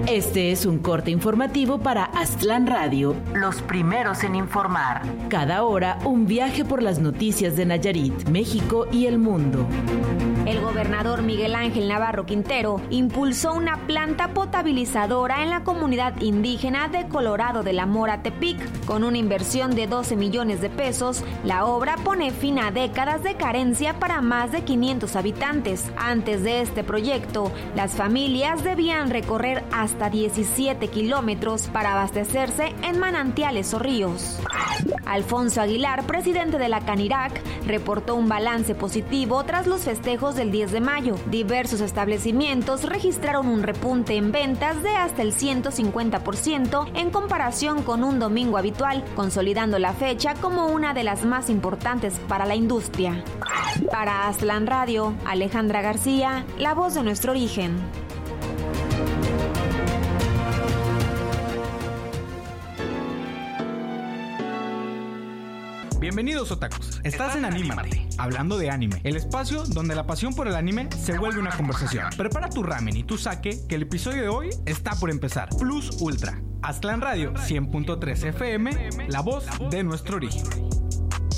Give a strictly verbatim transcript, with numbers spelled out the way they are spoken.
Este es un corte informativo para Aztlán Radio, los primeros en informar. Cada hora, un viaje por las noticias de Nayarit, México y el mundo. El gobernador Miguel Ángel Navarro Quintero impulsó una planta potabilizadora en la comunidad indígena de Colorado de la Mora, Tepic. Con una inversión de doce millones de pesos, la obra pone fin a décadas de carencia para más de quinientos habitantes. Antes de este proyecto, las familias debían recorrer hasta diecisiete kilómetros para abastecerse en manantiales o ríos. Alfonso Aguilar, presidente de la Canirac, reportó un balance positivo tras los festejos del diez de mayo. Diversos establecimientos registraron un repunte en ventas de hasta el ciento cincuenta por ciento en comparación con un domingo habitual, consolidando la fecha como una de las más importantes para la industria. Para Aztlán Radio, Alejandra García, la voz de nuestro origen. Bienvenidos otakus, estás en Anímate, hablando de anime, el espacio donde la pasión por el anime se vuelve una conversación. Prepara tu ramen y tu sake, que el episodio de hoy está por empezar. Plus Ultra, Aztlán Radio cien punto tres F M, la voz de nuestro origen.